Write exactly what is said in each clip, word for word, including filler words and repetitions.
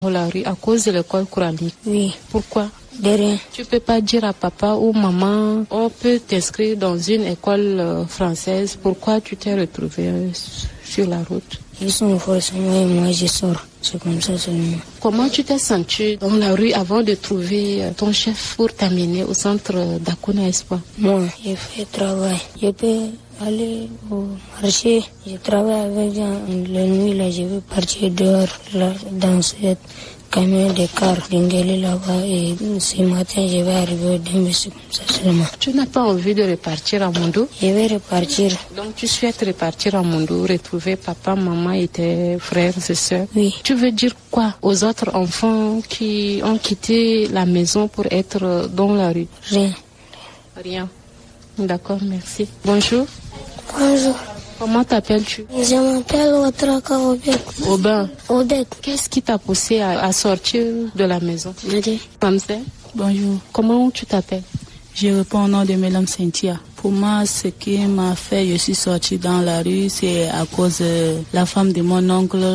la rue à cause de l'école coranique? Oui. Pourquoi? De rien. Tu peux pas dire à papa ou maman, on peut t'inscrire dans une école euh, française. Pourquoi tu t'es retrouvé euh, sur la route? Ils sont forcément et moi je sors. C'est comme ça seulement. Comment tu t'es senti dans la rue avant de trouver euh, ton chef pour t'amener au centre d'Akuna Espoir? Moi, j'ai fait travail. Je peux aller au marché. Je travaille avec gens. La nuit, là, je vais partir dehors, là, dans cette camion de car d'Ingeli là-bas. Et ce matin, je vais arriver au Dembe, c'est comme ça seulement. Tu n'as pas envie de repartir à Mondo? Je vais repartir. Donc tu souhaites repartir à Mondo, retrouver papa, maman et tes frères et sœurs? Oui. Tu veux dire quoi aux autres enfants qui ont quitté la maison pour être dans la rue? Rien. Rien. D'accord, merci. Bonjour. Bonjour. Comment t'appelles-tu? Je m'appelle Ouatraka Obek. Aubin. Obek. Qu'est-ce qui t'a poussé à, à sortir de la maison? Nadi. Ramsey. Bonjour. Comment tu t'appelles? Je réponds au nom de Madame Cynthia. Pour moi, ce qui m'a fait, je suis sortie dans la rue, c'est à cause de la femme de mon oncle.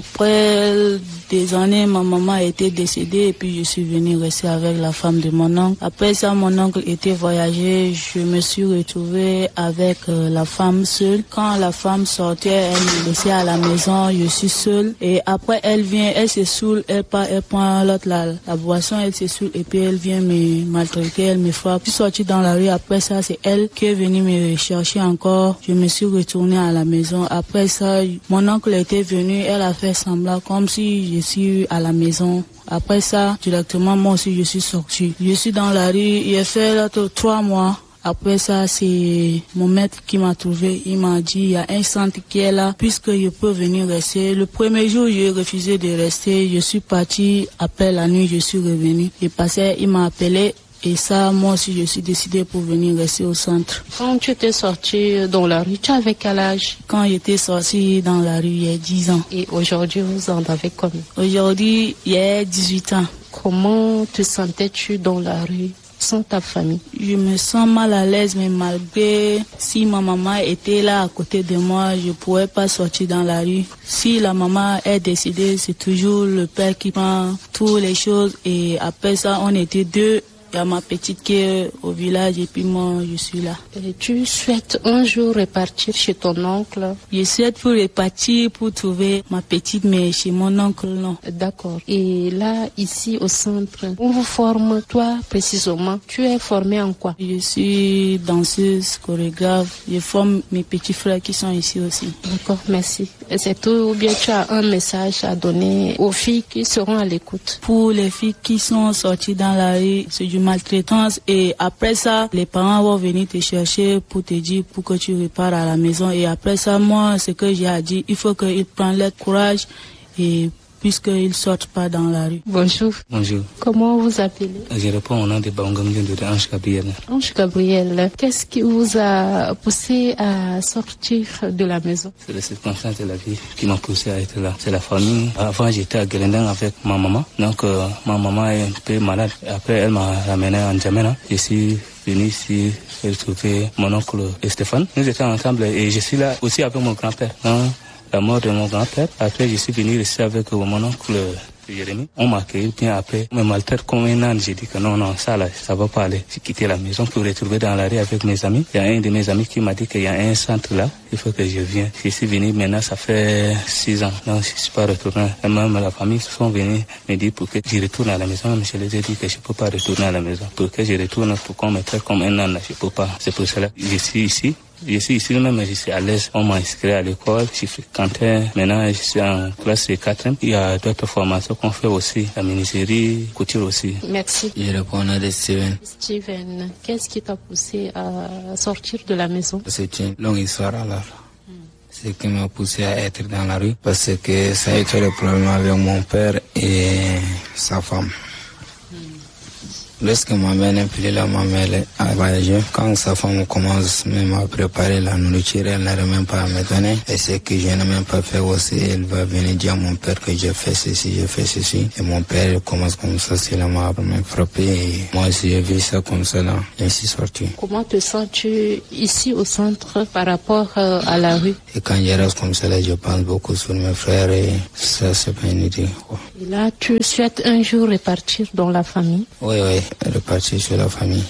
Après des années, ma maman était décédée et puis je suis venue rester avec la femme de mon oncle. Après ça, mon oncle était voyagé. Je me suis retrouvée avec euh, la femme seule. Quand la femme sortait, elle me laissait à la maison. Je suis seule. Et après, elle vient, elle se saoule, elle part, elle prend l'autre la, la boisson, elle se saoule et puis elle vient me maltraiter, elle me frappe. Je suis sortie dans la rue. Après ça, c'est elle qui est venue me chercher encore. Je me suis retournée à la maison. Après ça, mon oncle était venu, elle a fait semblant comme si je suis à la maison. Après ça, directement, moi aussi, je suis sortie. Je suis dans la rue, j'ai fait là, trois mois. Après ça, c'est mon maître qui m'a trouvé. Il m'a dit, il y a un centre qui est là, puisque je peux venir rester. Le premier jour, j'ai refusé de rester. Je suis partie. Après la nuit, je suis revenue. J'ai passé, il m'a appelé. Et ça, moi aussi, je suis décidée pour venir rester au centre. Quand tu étais sortie dans la rue, tu avais quel âge? Quand j'étais sortie dans la rue, il y a dix ans. Et aujourd'hui, vous en avez combien? Aujourd'hui, il y a dix-huit ans. Comment te sentais-tu dans la rue sans ta famille? Je me sens mal à l'aise, mais malgré si ma maman était là à côté de moi, je ne pourrais pas sortir dans la rue. Si la maman est décédée, c'est toujours le père qui prend toutes les choses. Et après ça, on était deux. Il y a ma petite qui est au village et puis moi, je suis là. Et tu souhaites un jour repartir chez ton oncle? Je souhaite pour repartir pour trouver ma petite, mais chez mon oncle, non. D'accord. Et là, ici au centre, on vous forme, toi précisément, tu es formée en quoi? Je suis danseuse, chorégraphe. Je forme mes petits frères qui sont ici aussi. D'accord, merci. Et c'est tout ou bien tu as un message à donner aux filles qui seront à l'écoute? Pour les filles qui sont sorties dans la rue, c'est du maltraitance et après ça, les parents vont venir te chercher pour te dire pour que tu repars à la maison. Et après ça, moi, ce que j'ai à dire, il faut qu'ils prennent leur courage et puisqu'ils ne sortent pas dans la rue. Bonjour. Bonjour. Comment vous appelez? Je réponds au nom de Bangam de Ange Gabriel. Ange Gabriel, qu'est-ce qui vous a poussé à sortir de la maison? C'est les circonstances de la vie qui m'ont poussé à être là. C'est la famille. Avant, j'étais à Guélendan avec ma maman. Donc, euh, ma maman est un peu malade. Après, elle m'a ramené en Djamena. Je suis venu ici retrouver mon oncle Stéphane. Nous étions ensemble et je suis là aussi avec mon grand-père. Hein? La mort de mon grand-père. Après, je suis venu rester avec mon oncle Jérémy. On m'a accueilli bien après. On me maltraite comme un âne. J'ai dit que non, non, ça là, ça va pas aller. J'ai quitté la maison pour retrouver dans la rue avec mes amis. Il y a un de mes amis qui m'a dit qu'il y a un centre là. Il faut que je vienne. Je suis venu maintenant, ça fait six ans. Donc, je suis pas retourné. Et même la famille sont venus me dire pour que je retourne à la maison. Mais je les ai dit que je peux pas retourner à la maison. Pour que je retourne, pour qu'on me traite comme un âne, je peux pas. C'est pour cela que je suis ici. Je suis ici même, je suis à l'aise. On m'a inscrit à l'école, je fréquentais. Maintenant, je suis en classe quatrième. Il y a d'autres formations qu'on fait aussi, la menuiserie, couture aussi. Merci. Je réponds à de Steven. Steven, qu'est-ce qui t'a poussé à sortir de la maison? C'est une longue histoire alors. Hmm. Ce qui m'a poussé à être dans la rue, parce que ça a été le problème avec mon père et sa femme. Hmm. Lorsque ma mère n'est plus là, ma mère a voyagé. Quand sa femme commence même à préparer la nourriture, elle n'arrive même pas à me donner. Et ce que je n'ai même pas fait aussi, elle va venir dire à mon père que j'ai fait ceci, j'ai fait ceci. Et mon père commence comme ça, c'est là m'a frappé. Et moi aussi, j'ai vu ça comme ça là. Je suis sorti. Comment te sens-tu ici au centre par rapport euh, à la rue? Et quand je reste comme ça là, je pense beaucoup sur mes frères et ça, c'est pas une idée. Quoi. Et là, tu souhaites un jour repartir dans la famille? Oui, oui, repartir sur la famille.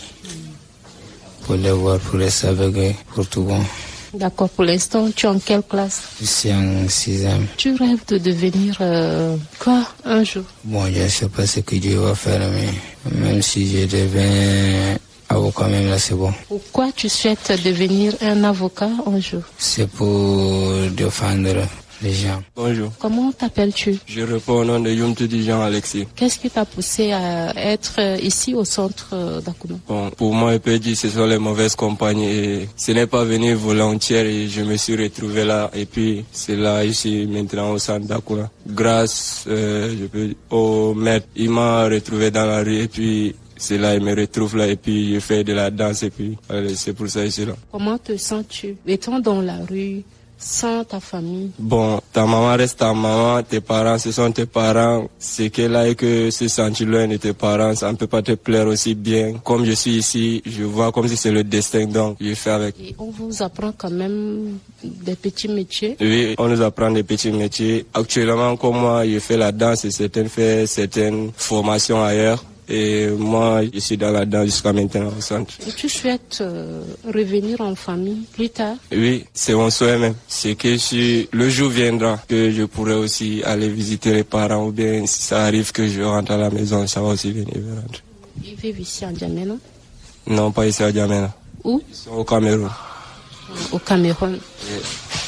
Pour les voir, pour rester avec eux, pour tout bon. D'accord, pour l'instant, tu es en quelle classe? Je suis en sixième. Tu rêves de devenir euh, quoi un jour? Bon, je ne sais pas ce que Dieu va faire, mais même si je deviens avocat, même là, c'est bon. Pourquoi tu souhaites devenir un avocat un jour? C'est pour défendre les gens. Bonjour. Comment t'appelles-tu? Je réponds au nom de Yumtudi Jean Alexis. Qu'est-ce qui t'a poussé à être ici au centre d'Akuna? Bon, pour moi, je peux dire que ce sont les mauvaises compagnies. Et ce n'est pas venu volontaire et je me suis retrouvé là. Et puis, c'est là, ici, maintenant au centre d'Akuna. Grâce, euh, je peux, au maître, il m'a retrouvé dans la rue et puis c'est là, il me retrouve là et puis je fais de la danse et puis allez, c'est pour ça que je suis là. Comment te sens-tu étant dans la rue sans ta famille? Bon, ta maman reste ta maman, tes parents, ce sont tes parents. C'est que là et que se sentir loin de tes parents, ça ne peut pas te plaire aussi bien. Comme je suis ici, je vois comme si c'est le destin, donc je fais avec. Et on vous apprend quand même des petits métiers? Oui, on nous apprend des petits métiers. Actuellement, comme moi, je fais la danse et certaines font certaines formations ailleurs. Et moi, je suis dans la danse jusqu'à maintenant au centre. Et tu souhaites euh, revenir en famille plus tard? Oui, c'est mon souhait même. C'est que si le jour viendra, que je pourrai aussi aller visiter les parents ou bien si ça arrive que je rentre à la maison, ça va aussi venir rentrer. Ils vivent ici à N'Djamena? Non, pas ici à N'Djamena. Où? Ils sont au Cameroun. Au Cameroun. Oui.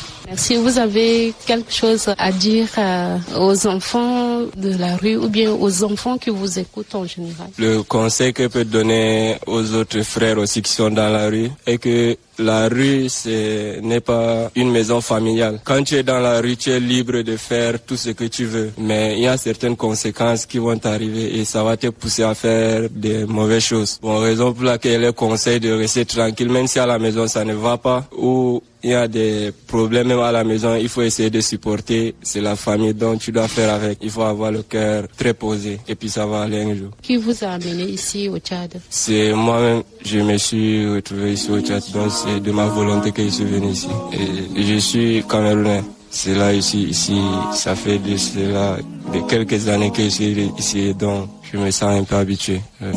Si vous avez quelque chose à dire euh, aux enfants de la rue ou bien aux enfants qui vous écoutent en général? Le conseil que je peux donner aux autres frères aussi qui sont dans la rue est que la rue, ce n'est pas une maison familiale. Quand tu es dans la rue, tu es libre de faire tout ce que tu veux. Mais il y a certaines conséquences qui vont t'arriver et ça va te pousser à faire des mauvaises choses. Bon, raison pour laquelle je conseille de rester tranquille, même si à la maison ça ne va pas ou il y a des problèmes même à la maison, il faut essayer de supporter. C'est la famille dont tu dois faire avec. Il faut avoir le cœur très posé et puis ça va aller un jour. Qui vous a amené ici au Tchad? C'est moi-même, je me suis retrouvé ici au Tchad, donc c'est de ma volonté que je suis venu ici. Et je suis camerounais. C'est là ici, ici, ça fait de cela, de quelques années que je suis ici, donc je me sens un peu habitué. Ouais.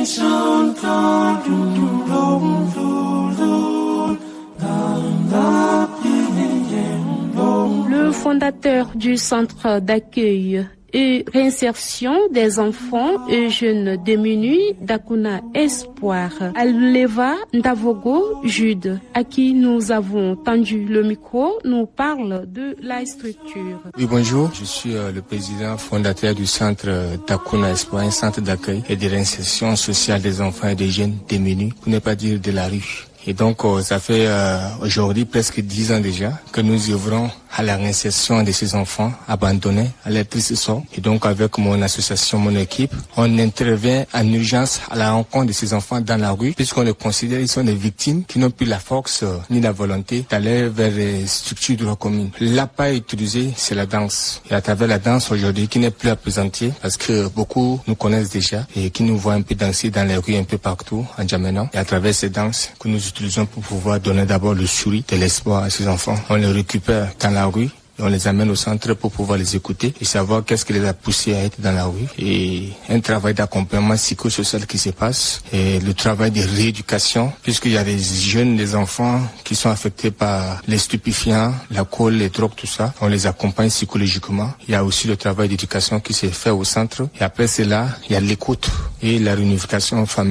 Le fondateur du centre d'accueil et réinsertion des enfants et jeunes démunis d'Akuna Espoir, Aleva Ndavogo Jude, à qui nous avons tendu le micro, nous parle de la structure. Oui, bonjour. Je suis euh, le président fondateur du centre d'Akuna Espoir, un centre d'accueil et de réinsertion sociale des enfants et des jeunes démunis, pour ne pas dire de la rue. Et donc, euh, ça fait euh, aujourd'hui presque dix ans déjà que nous œuvrons à la réinsertion de ces enfants abandonnés à leur triste sort. Et donc, avec mon association, mon équipe, on intervient en urgence à la rencontre de ces enfants dans la rue, puisqu'on les considère qu'ils sont des victimes qui n'ont plus la force euh, ni la volonté d'aller vers les structures de la commune. L'appât utilisé, c'est la danse. Et à travers la danse aujourd'hui, qui n'est plus à présenter, parce que beaucoup nous connaissent déjà et qui nous voient un peu danser dans les rues un peu partout en N'Djamena. Et à travers ces danses que nous utilisons pour pouvoir donner d'abord le sourire de l'espoir à ces enfants, on les récupère dans la rue et on les amène au centre pour pouvoir les écouter et savoir qu'est-ce qui les a poussés à être dans la rue. Et un travail d'accompagnement psychosocial qui se passe et le travail de rééducation, puisqu'il y a des jeunes, des enfants qui sont affectés par les stupéfiants, l'alcool, les drogues, tout ça. On les accompagne psychologiquement. Il y a aussi le travail d'éducation qui se fait au centre. Et après cela, il y a l'écoute et la réunification familiale.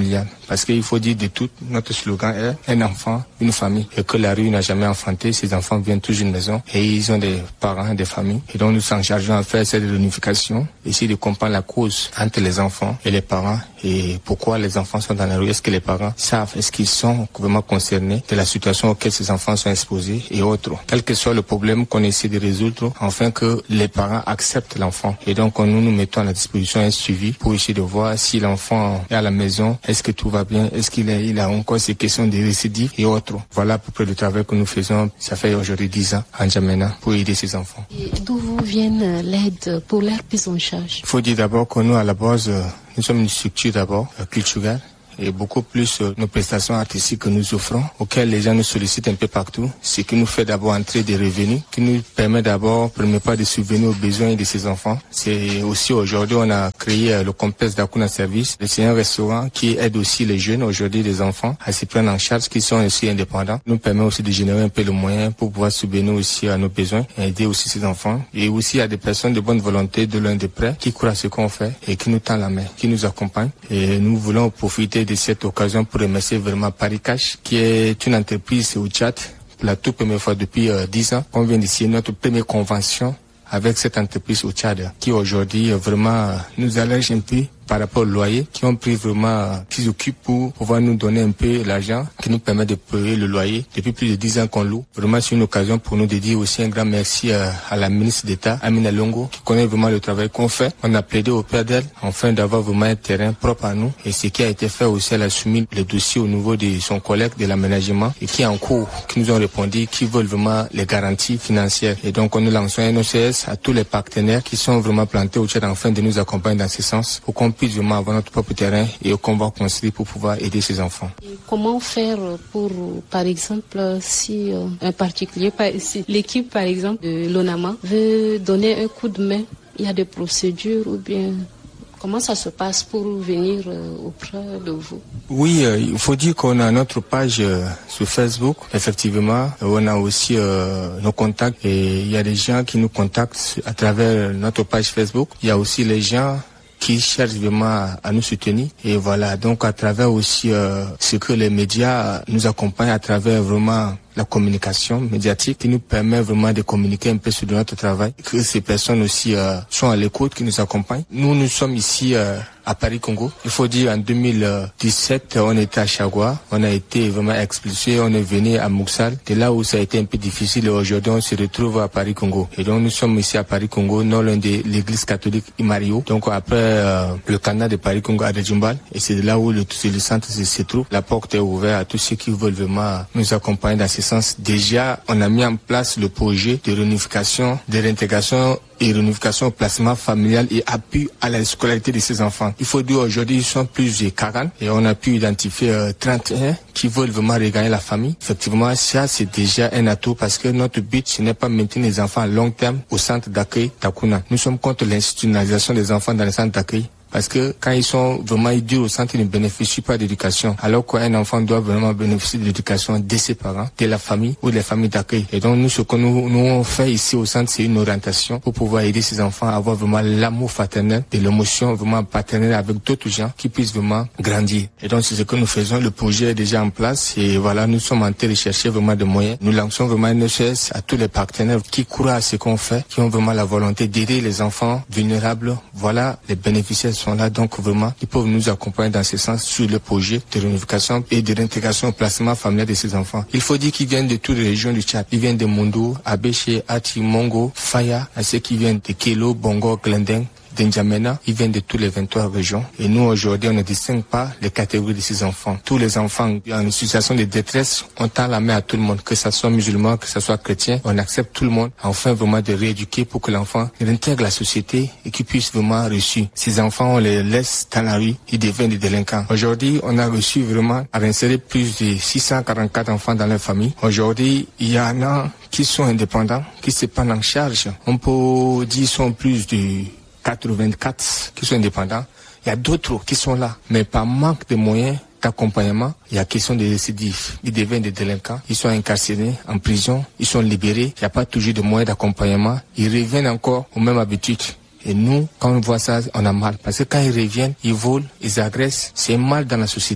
parce qu'il faut dire de tout, notre slogan est un enfant, une famille, et que la rue n'a jamais enfanté. Ces enfants viennent tous d'une maison et ils ont des parents, des familles. Et donc nous s'en chargeons à faire cette réunification, essayer de comprendre la cause entre les enfants et les parents et pourquoi les enfants sont dans la rue. Est-ce que les parents savent, est-ce qu'ils sont vraiment concernés de la situation auquel ces enfants sont exposés et autres. Quel que soit le problème qu'on essaie de résoudre, afin que les parents acceptent l'enfant. Et donc nous nous mettons à la disposition un suivi pour essayer de voir si l'enfant est à la maison, est-ce que tout va bien, est-ce qu'il a, il a encore ces questions de récidive et autres. Voilà à peu près le travail que nous faisons. Ça fait aujourd'hui dix ans en N'Djamena pour aider ces enfants. Et d'où vous vient l'aide pour leur prise en charge? Il faut dire d'abord que nous, à la base, nous sommes une structure d'abord culturelle. Et beaucoup plus euh, nos prestations artistiques que nous offrons, auxquelles les gens nous sollicitent un peu partout, ce qui nous fait d'abord entrer des revenus, qui nous permet d'abord, premier pas, de subvenir aux besoins de ces enfants. C'est aussi aujourd'hui, on a créé euh, le complexe d'Akuna Service. C'est un restaurant qui aide aussi les jeunes, aujourd'hui les enfants, à se prendre en charge, qui sont aussi indépendants. Nous permet aussi de générer un peu le moyen pour pouvoir subvenir aussi à nos besoins et aider aussi ces enfants. Et aussi à des personnes de bonne volonté de l'un de près, qui croient à ce qu'on fait et qui nous tend la main, qui nous accompagnent. Et nous voulons profiter de cette occasion pour remercier vraiment Paris Cash, qui est une entreprise au Tchad, pour la toute première fois depuis euh, dix ans, qu'on vient d'ici notre première convention avec cette entreprise au Tchad, qui aujourd'hui euh, vraiment euh, nous allège un peu par rapport au loyer, qui ont pris vraiment, qui s'occupent pour pouvoir nous donner un peu l'argent qui nous permet de payer le loyer. Depuis plus de dix ans qu'on loue. Vraiment, c'est une occasion pour nous de dire aussi un grand merci à, à la ministre d'État, Amina Longo, qui connaît vraiment le travail qu'on fait. On a plaidé auprès d'elle, afin d'avoir vraiment un terrain propre à nous. Et ce qui a été fait aussi, elle a soumis le dossier au niveau de son collègue de l'aménagement, et qui est en cours, qui nous ont répondu, qui veulent vraiment les garanties financières. Et donc, on nous lançons un O C S à tous les partenaires qui sont vraiment plantés au Tchad, afin de nous accompagner dans ce sens, pour qu'on puisse vraiment avoir notre propre terrain et qu'on va construire pour pouvoir aider ces enfants. Et comment faire pour, par exemple, si euh, un particulier, si l'équipe par exemple de l'ONAMA veut donner un coup de main, il y a des procédures ou bien comment ça se passe pour venir euh, auprès de vous? Oui, euh, il faut dire qu'on a notre page euh, sur Facebook, effectivement. On a aussi euh, nos contacts et il y a des gens qui nous contactent à travers notre page Facebook. Il y a aussi les gens qui cherchent vraiment à, à nous soutenir. Et voilà, donc à travers aussi euh, ce que les médias nous accompagnent à travers vraiment la communication médiatique qui nous permet vraiment de communiquer un peu sur notre travail, que ces personnes aussi euh, sont à l'écoute, qui nous accompagnent. Nous, nous sommes ici euh, à Paris, Congo. Il faut dire, en deux mille dix-sept, on était à Chagua, on a été vraiment expulsés, on est venu à Moussal, de là où ça a été un peu difficile, et aujourd'hui on se retrouve à Paris, Congo. Et donc nous sommes ici à Paris, Congo, non loin de l'église catholique Imario. Donc après euh, le canal de Paris, Congo à Djumbal, et c'est de là où le, le centre se, se trouve. La porte est ouverte à tous ceux qui veulent vraiment nous accompagner dans ces sens. Déjà, on a mis en place le projet de réunification, de réintégration et réunification au placement familial et appui à la scolarité de ces enfants. Il faut dire aujourd'hui, ils sont plus de quarante et on a pu identifier euh, trente et un qui veulent vraiment regagner la famille. Effectivement, ça c'est déjà un atout parce que notre but, ce n'est pas maintenir les enfants à long terme au centre d'accueil d'Akuna. Nous sommes contre l'institutionnalisation des enfants dans les centres d'accueil. Parce que quand ils sont vraiment durs au centre, ils ne bénéficient pas d'éducation. Alors qu'un enfant doit vraiment bénéficier de l'éducation de ses parents, de la famille ou des familles d'accueil. Et donc nous, ce que nous, nous on fait ici au centre, c'est une orientation pour pouvoir aider ces enfants à avoir vraiment l'amour fraternel, de l'émotion vraiment paternelle avec d'autres gens qui puissent vraiment grandir. Et donc c'est ce que nous faisons. Le projet est déjà en place et voilà, nous sommes en train de chercher vraiment des moyens. Nous lançons vraiment un O C S à tous les partenaires qui croient à ce qu'on fait, qui ont vraiment la volonté d'aider les enfants vulnérables. Voilà, les bénéficiaires sont là, donc vraiment, ils peuvent nous accompagner dans ce sens sur le projet de réunification et de réintégration au placement familial de ces enfants. Il faut dire qu'ils viennent de toutes les régions du Tchad. Ils viennent de Moundou, Abéché, Ati, Mongo, Faya, à ceux qui viennent de Kélo, Bongo, Glendeng, d'N'Djamena, ils viennent de toutes les vingt-trois régions. Et nous, aujourd'hui, on ne distingue pas les catégories de ces enfants. Tous les enfants en situation de détresse, on tend la main à tout le monde, que ce soit musulman, que ce soit chrétien, on accepte tout le monde, afin vraiment de rééduquer pour que l'enfant intègre la société et qu'il puisse vraiment réussir. Ces enfants, on les laisse dans la rue, ils deviennent des délinquants. Aujourd'hui, on a reçu vraiment à insérer plus de six cent quarante-quatre enfants dans leur famille. Aujourd'hui, il y en a qui sont indépendants, qui se prennent en charge. On peut dire qu'ils sont plus de quatre-vingt-quatre qui sont indépendants. Il y a d'autres qui sont là, mais par manque de moyens d'accompagnement, il y a question de récidives. Ils deviennent des délinquants, ils sont incarcérés en prison, ils sont libérés, il n'y a pas toujours de moyens d'accompagnement. Ils reviennent encore aux mêmes habitudes. Et nous, quand on voit ça, on a mal. Parce que quand ils reviennent, ils volent, ils agressent. C'est un mal dans la société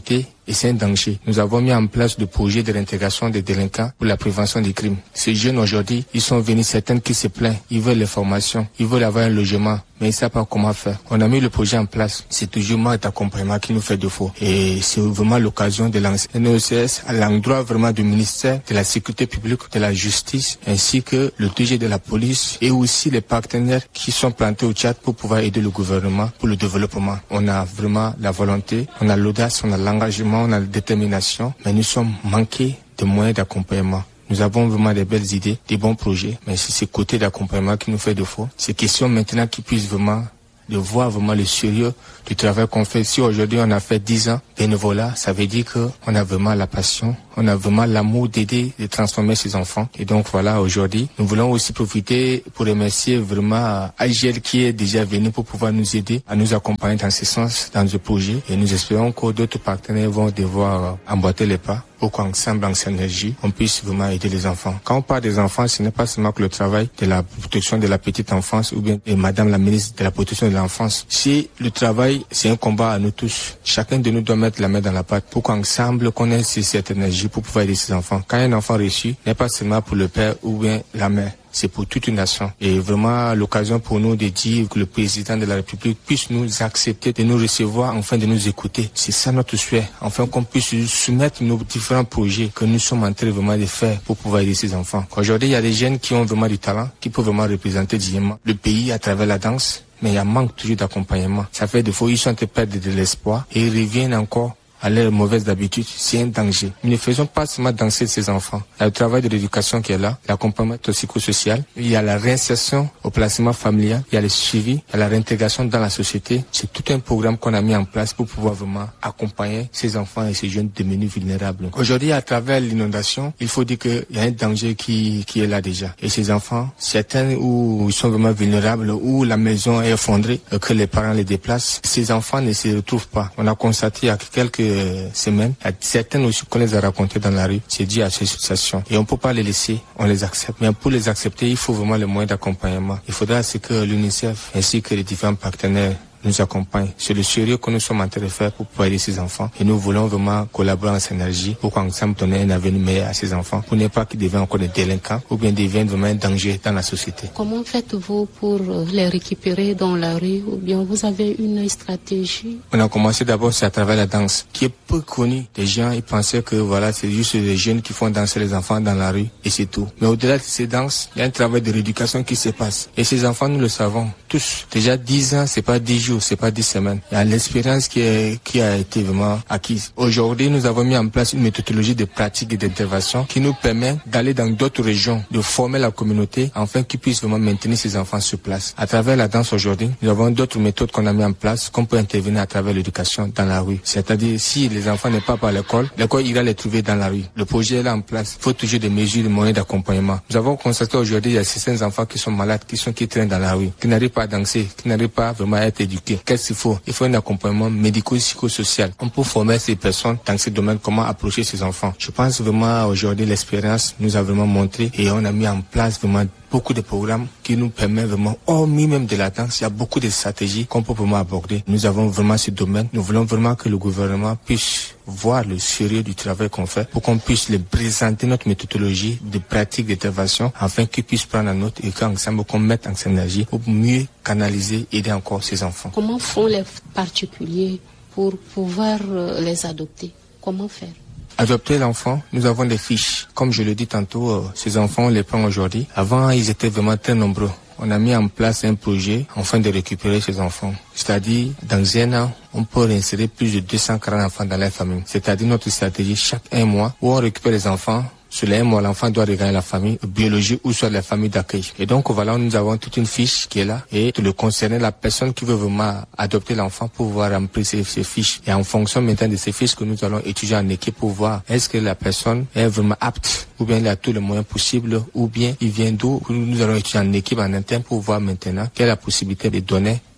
et c'est un danger. Nous avons mis en place le projet de réintégration des délinquants pour la prévention des crimes. Ces jeunes aujourd'hui, ils sont venus, certains qui se plaignent, ils veulent les formations, ils veulent avoir un logement, mais ils ne savent pas comment faire. On a mis le projet en place. C'est toujours manque d'accompagnement qui nous fait défaut. Et c'est vraiment l'occasion de lancer un O C S à l'endroit vraiment du ministère de la Sécurité publique, de la Justice, ainsi que le D G de la police et aussi les partenaires qui sont plantés au Tchad pour pouvoir aider le gouvernement pour le développement. On a vraiment la volonté, on a l'audace, on a l'engagement, on a la détermination, mais nous sommes manqués de moyens d'accompagnement. Nous avons vraiment des belles idées, des bons projets, mais c'est ce côté d'accompagnement qui nous fait défaut. C'est question maintenant qu'ils puissent vraiment de voir vraiment le sérieux du travail qu'on fait. Si aujourd'hui on a fait dix ans bénévolat, ça veut dire qu'on a vraiment la passion, on a vraiment l'amour d'aider, de transformer ces enfants. Et donc voilà, aujourd'hui, nous voulons aussi profiter pour remercier vraiment A G L qui est déjà venu pour pouvoir nous aider, à nous accompagner dans ce sens, dans ce projet. Et nous espérons que d'autres partenaires vont devoir emboîter les pas pour qu'ensemble, en synergie, on puisse vraiment aider les enfants. Quand on parle des enfants, ce n'est pas seulement que le travail de la protection de la petite enfance ou bien et Madame la ministre de la protection de l'enfance. Si le travail, c'est un combat à nous tous, chacun de nous doit mettre la main dans la pâte pour qu'ensemble, qu'on ait cette énergie pour pouvoir aider ses enfants. Quand un enfant reçu, n'est pas seulement pour le père ou bien la mère, c'est pour toute une nation. Et vraiment l'occasion pour nous de dire que le président de la République puisse nous accepter, de nous recevoir, enfin de nous écouter. C'est ça notre souhait. Enfin qu'on puisse soumettre nos différents projets que nous sommes en train vraiment de faire pour pouvoir aider ces enfants. Aujourd'hui, il y a des jeunes qui ont vraiment du talent, qui peuvent vraiment représenter dignement le pays à travers la danse, mais il y a manque toujours d'accompagnement. Ça fait des fois, ils sont en train de perdre de l'espoir et ils reviennent encore à leurs mauvaises habitudes. C'est un danger. Nous ne faisons pas seulement danser ces enfants. Il y a le travail de l'éducation qui est là, l'accompagnement psychosocial, il y a la réinsertion au placement familial, il y a le suivi, il y a la réintégration dans la société. C'est tout un programme qu'on a mis en place pour pouvoir vraiment accompagner ces enfants et ces jeunes devenus vulnérables. Aujourd'hui, à travers l'inondation, il faut dire qu'il y a un danger qui, qui est là déjà. Et ces enfants, certains où ils sont vraiment vulnérables, où la maison est effondrée, que les parents les déplacent, ces enfants ne se retrouvent pas. On a constaté il y a quelques semaines, certaines aussi qu'on les a racontées dans la rue, c'est dû à ces situations. Et on ne peut pas les laisser, on les accepte. Mais pour les accepter, il faut vraiment les moyens d'accompagnement. Il faudra que l'UNICEF ainsi que les différents partenaires nous accompagnent. C'est le sérieux que nous sommes en train de faire pour pouvoir aider ces enfants. Et nous voulons vraiment collaborer en synergie pour qu'ensemble donner un avenir meilleur à ces enfants, pour ne pas qu'ils deviennent encore des délinquants ou bien deviennent vraiment un danger dans la société. Comment faites-vous pour les récupérer dans la rue ou bien vous avez une stratégie? On a commencé d'abord c'est à travers la danse, qui est peu connue. Les gens ils pensaient que voilà c'est juste les jeunes qui font danser les enfants dans la rue et c'est tout. Mais au-delà de ces danses, il y a un travail de rééducation qui se passe. Et ces enfants nous le savons tous. Déjà dix ans, c'est pas dix jours, c'est pas dix semaines. Il y a l'expérience qui, est, qui a été vraiment acquise. Aujourd'hui, nous avons mis en place une méthodologie de pratique et d'intervention qui nous permet d'aller dans d'autres régions, de former la communauté afin qu'ils puissent vraiment maintenir ces enfants sur place. À travers la danse aujourd'hui, nous avons d'autres méthodes qu'on a mis en place, qu'on peut intervenir à travers l'éducation dans la rue. C'est-à-dire, si les enfants ne partent pas à l'école, l'école ira les trouver dans la rue. Le projet est là en place. Il faut toujours des mesures, des moyens d'accompagnement. Nous avons constaté aujourd'hui, il y a certains enfants qui sont malades, qui sont qui traînent dans la rue, qui n'arrivent pas à danser, qui n'arrivent pas vraiment à être éduqués. Qu'est-ce qu'il faut? Il faut un accompagnement médico-psychosocial. On peut former ces personnes dans ce domaine, comment approcher ces enfants. Je pense vraiment aujourd'hui l'expérience nous a vraiment montré et on a mis en place vraiment beaucoup de programmes qui nous permettent vraiment, hormis même de la danse, il y a beaucoup de stratégies qu'on peut vraiment aborder. Nous avons vraiment ce domaine. Nous voulons vraiment que le gouvernement puisse voir le sérieux du travail qu'on fait pour qu'on puisse les présenter notre méthodologie de pratique d'intervention afin qu'ils puissent prendre en note et qu'ensemble qu'on mette en synergie pour mieux canaliser et aider encore ces enfants. Comment font les particuliers pour pouvoir les adopter? Comment faire? Adopter l'enfant, nous avons des fiches. Comme je le dis tantôt, euh, ces enfants, on les prend aujourd'hui. Avant, ils étaient vraiment très nombreux. On a mis en place un projet afin de récupérer ces enfants. C'est-à-dire, dans un an, on peut réinsérer plus de deux cent quarante enfants dans la famille. C'est-à-dire notre stratégie chaque un mois où on récupère les enfants. Sur les un mois, l'enfant doit regagner la famille biologique ou soit la famille d'accueil. Et donc voilà, nous avons toute une fiche qui est là et de le concerner la personne qui veut vraiment adopter l'enfant pour pouvoir remplir ces, ces fiches. Et en fonction maintenant de ces fiches que nous allons étudier en équipe pour voir est-ce que la personne est vraiment apte ou bien il a tous les moyens possibles ou bien il vient d'où. Nous allons étudier en équipe en interne pour voir maintenant quelle est la possibilité de donner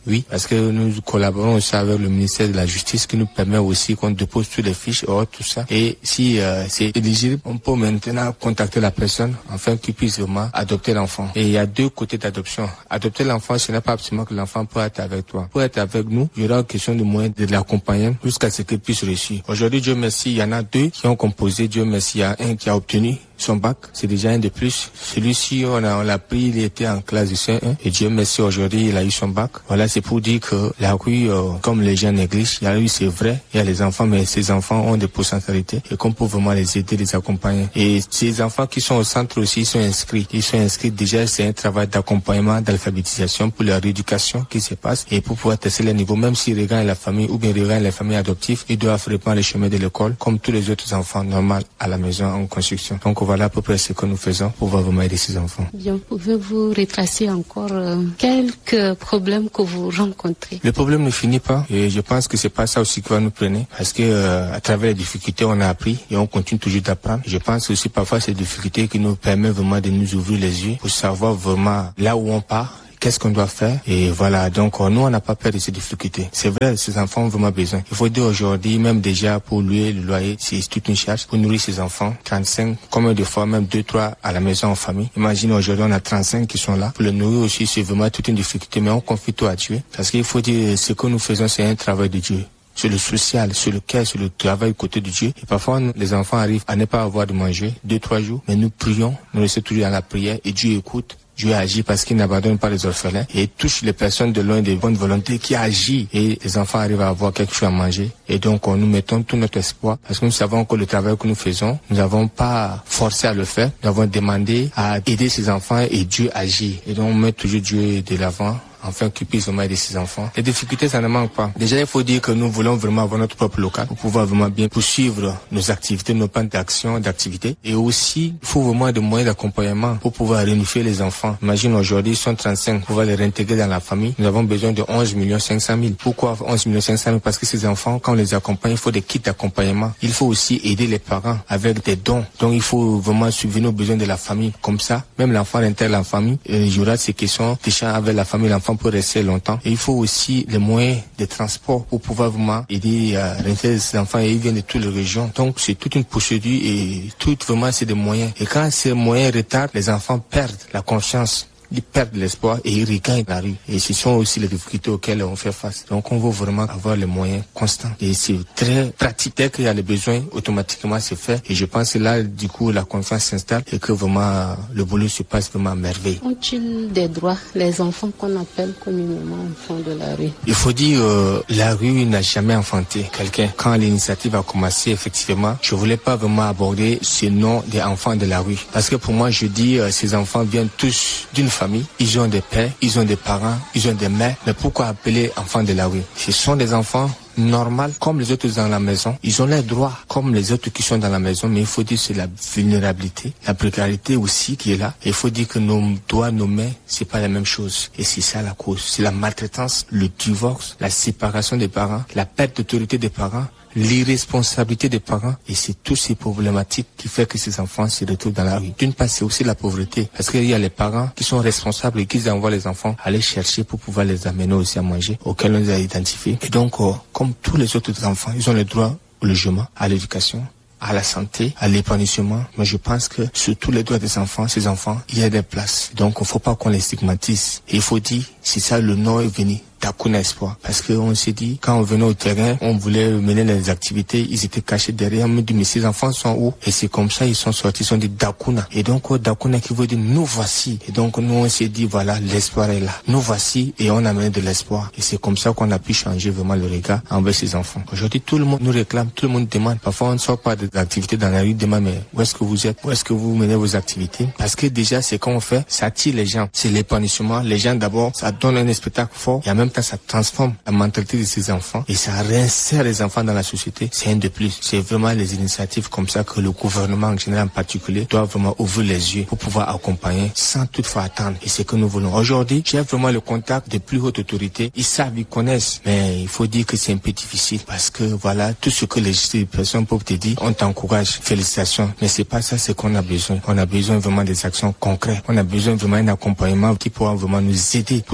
Oui, parce que nous collaborons aussi avec le ministère de la Justice qui nous permet aussi qu'on dépose tous les fiches et autres, tout ça. Et si euh, c'est éligible, on peut maintenant contacter la personne afin qu'il puisse vraiment adopter l'enfant. Et il y a deux côtés d'adoption. Adopter l'enfant, ce n'est pas absolument que l'enfant peut être avec toi. Pour être avec nous, il y aura une question de moyens de l'accompagner jusqu'à ce qu'il puisse réussir. Aujourd'hui, Dieu merci, il y en a deux qui ont composé. Dieu merci, il y a un qui a obtenu son bac, c'est déjà un de plus. Celui-ci, on a, on l'a pris, il était en classe de C un et Dieu merci, aujourd'hui, il a eu son bac. Voilà, c'est pour dire que la rue, euh, comme les gens négligent, la rue, c'est vrai, il y a les enfants, mais ces enfants ont des potentialités et qu'on peut vraiment les aider, les accompagner. Et ces enfants qui sont au centre aussi, ils sont inscrits. Ils sont inscrits déjà, c'est un travail d'accompagnement, d'alphabétisation pour leur éducation qui se passe et pour pouvoir tester les niveaux, même s'ils regagnent la famille ou bien regagnent les familles adoptives, ils doivent reprendre les chemins de l'école comme tous les autres enfants normaux à la maison en construction. Donc, voilà à peu près ce que nous faisons pour vraiment aider ces enfants. Bien, pouvez-vous retracer encore euh, quelques problèmes que vous rencontrez? Le problème ne finit pas et je pense que c'est pas ça aussi qui va nous freiner parce que euh, à travers les difficultés on a appris et on continue toujours d'apprendre. Je pense aussi parfois ces difficultés qui nous permettent vraiment de nous ouvrir les yeux pour savoir vraiment là où on part. Qu'est-ce qu'on doit faire? Et voilà, donc nous, on n'a pas peur de ces difficultés. C'est vrai, ces enfants ont vraiment besoin. Il faut dire aujourd'hui, même déjà pour louer le loyer, c'est toute une charge. Pour nourrir ces enfants, trente-cinq, combien de fois, même deux, trois à la maison en famille. Imagine aujourd'hui, on a trente-cinq qui sont là. Pour le nourrir aussi, c'est vraiment toute une difficulté, mais on confie tout à Dieu. Parce qu'il faut dire, ce que nous faisons, c'est un travail de Dieu. Sur le social, sur le cœur, sur le travail côté de Dieu. Et parfois, nous, les enfants arrivent à ne pas avoir de manger deux, trois jours, mais nous prions, nous restons toujours dans la prière et Dieu écoute. Dieu agit parce qu'il n'abandonne pas les orphelins et touche les personnes de loin de bonne volonté qui agit et les enfants arrivent à avoir quelque chose à manger. Et donc, nous mettons tout notre espoir parce que nous savons que le travail que nous faisons, nous n'avons pas forcé à le faire. Nous avons demandé à aider ces enfants et Dieu agit. Et donc, on met toujours Dieu de l'avant. Enfin, qu'ils puissent vraiment aider ses enfants. Les difficultés, ça ne manque pas. Déjà, il faut dire que nous voulons vraiment avoir notre propre local pour pouvoir vraiment bien poursuivre nos activités, nos plans d'action, d'activité. Et aussi, il faut vraiment des moyens d'accompagnement pour pouvoir réunifier les enfants. Imagine aujourd'hui, ils sont trente-cinq, pour pouvoir les réintégrer dans la famille. Nous avons besoin de onze millions cinq cent mille. Pourquoi onze millions cinq cent mille? Parce que ces enfants, quand on les accompagne, il faut des kits d'accompagnement. Il faut aussi aider les parents avec des dons. Donc, il faut vraiment subvenir aux besoins de la famille. Comme ça, même l'enfant intègre la famille. Et il y aura ces questions, d'échange avec la famille, l'enfant peut rester longtemps. Et il faut aussi les moyens de transport pour pouvoir vraiment aider à réintégrer ces enfants et ils viennent de toutes les régions. Donc c'est toute une procédure et tout vraiment c'est des moyens. Et quand ces moyens retardent, les enfants perdent la confiance. Ils perdent l'espoir et ils regagnent la rue. Et ce sont aussi les difficultés auxquelles on fait face. Donc on veut vraiment avoir les moyens constants. Et c'est très pratique. Dès qu'il y a les besoins, automatiquement c'est fait. Et je pense que là, du coup, la confiance s'installe et que vraiment le boulot se passe vraiment à merveille. Ont-ils des droits, les enfants qu'on appelle communément enfants de la rue? Il faut dire, euh, la rue n'a jamais enfanté quelqu'un. Quand l'initiative a commencé, effectivement, je voulais pas vraiment aborder ce nom des enfants de la rue. Parce que pour moi, je dis, euh, ces enfants viennent tous d'une famille, ils ont des pères, ils ont des parents, ils ont des mères, mais pourquoi appeler enfants de la rue? Ce sont des enfants normaux comme les autres dans la maison. Ils ont les droits comme les autres qui sont dans la maison, mais il faut dire que c'est la vulnérabilité, la précarité aussi qui est là. Et il faut dire que nos doigts, nos mains, c'est pas la même chose. Et c'est ça la cause. C'est la maltraitance, le divorce, la séparation des parents, la perte d'autorité des parents, l'irresponsabilité des parents, et c'est toutes ces problématiques qui fait que ces enfants se retrouvent dans la rue. D'une part, c'est aussi la pauvreté, parce qu'il y a les parents qui sont responsables et qui envoient les enfants aller chercher pour pouvoir les amener aussi à manger, auxquels on les a identifiés. Et donc, euh, comme tous les autres enfants, ils ont le droit au logement, à l'éducation, à la santé, à l'épanouissement. Mais je pense que sur tous les droits des enfants, ces enfants, il y a des places. Donc, il ne faut pas qu'on les stigmatise. Et il faut dire, c'est ça le nom est venu. Dakuna Espoir. Parce qu'on s'est dit, quand on venait au terrain, on voulait mener les activités, ils étaient cachés derrière, on me dit, mais ces enfants sont où? Et c'est comme ça, ils sont sortis, ils sont dit Dakuna. Et donc, Dakuna qui veut dire, nous voici. Et donc, nous, on s'est dit, voilà, l'espoir est là. Nous voici, et on a mené de l'espoir. Et c'est comme ça qu'on a pu changer vraiment le regard envers ces enfants. Aujourd'hui, tout le monde nous réclame, tout le monde demande. Parfois, on ne sort pas des activités dans la rue, demande, mais où est-ce que vous êtes? Où est-ce que vous menez vos activités? Parce que déjà, c'est qu'on fait, ça attire les gens. C'est l'épanouissement. Les gens, d'abord, ça donne un spectacle fort. Et en même temps, ça transforme la mentalité de ces enfants et ça réinsère les enfants dans la société. C'est un de plus. C'est vraiment les initiatives comme ça que le gouvernement en général en particulier doit vraiment ouvrir les yeux pour pouvoir accompagner sans toutefois attendre. Et c'est ce que nous voulons. Aujourd'hui, j'ai vraiment le contact des plus hautes autorités. Ils savent, ils connaissent. Mais il faut dire que c'est un peu difficile parce que voilà, tout ce que les personnes peuvent te dire, on t'encourage. Félicitations. Mais c'est pas ça ce qu'on a besoin. On a besoin vraiment des actions concrètes. On a besoin vraiment d'un accompagnement qui pourra vraiment nous aider pour